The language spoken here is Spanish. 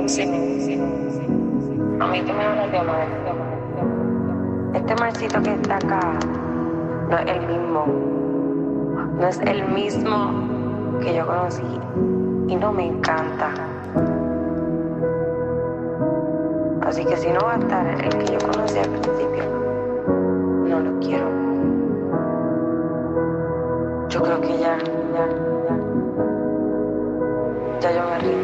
A mí tú me hablas de Omar. Este Marcito que está acá no es el mismo. No es el mismo que yo conocí. Y no me encanta. Así que si no va a estar el que yo conocí al principio, no lo quiero. Yo creo que ya yo me rindo.